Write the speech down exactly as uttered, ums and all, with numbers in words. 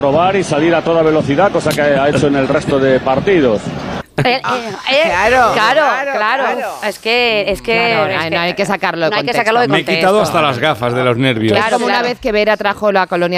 Probar y salir a toda velocidad, cosa que ha hecho en el resto de partidos. Eh, eh, eh, claro, claro, claro, claro. Es que, es que, Claro, es no, que no hay que sacarlo de no hay que contexto. sacarlo de Me he contexto. quitado hasta las gafas de los nervios. Es como Claro. una vez que Vera trajo la colonia